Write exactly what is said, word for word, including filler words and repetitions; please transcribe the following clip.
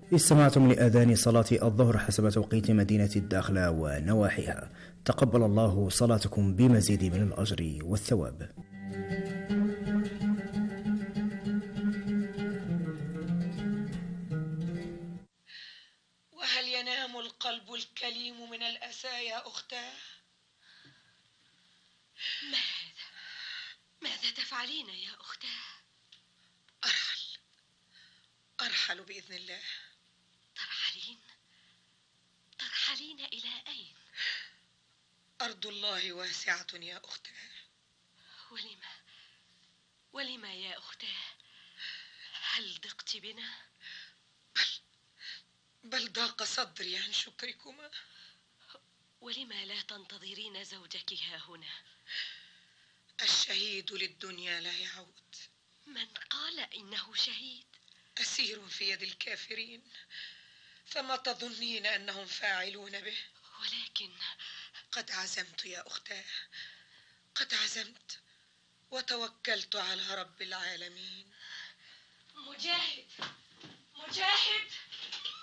استمعتم لآذان صلاة الظهر حسب توقيت مدينة الداخلة ونواحيها. تقبل الله صلاتكم بمزيد من الأجر والثواب. وهل ينام القلب الكليم من الأسى يا أختاه؟ ماذا؟ ماذا تفعلين يا أختاه؟ أرحل أرحل بإذن الله. ترحلين؟ ترحلين إلى أين؟ أرض الله واسعة يا أختاه. ولما؟ ولما يا أختاه؟ هل ضقت بنا؟ بل بل ضاق صدري عن شكركما. ولما لا تنتظرين زوجك ها هنا؟ الشهيد للدنيا لا يعود. من قال إنه شهيد؟ أسير في يد الكافرين، فما تظنين أنهم فاعلون به؟ ولكن قد عزمت يا أختاه، قد عزمت وتوكلت على رب العالمين. مجاهد، مجاهد،